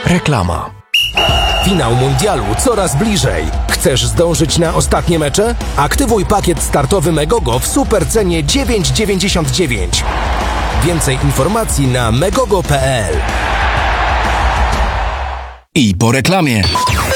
Reklama. Finał mundialu coraz bliżej. Chcesz zdążyć na ostatnie mecze? Aktywuj pakiet startowy Megogo w supercenie 9,99. Więcej informacji na megogo.pl. I po reklamie.